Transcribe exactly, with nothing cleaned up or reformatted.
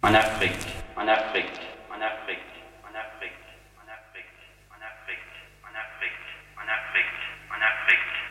En Afrique, en Afrique, en Afrique, en Afrique, en Afrique, en Afrique, en Afrique, en Afrique, en Afrique.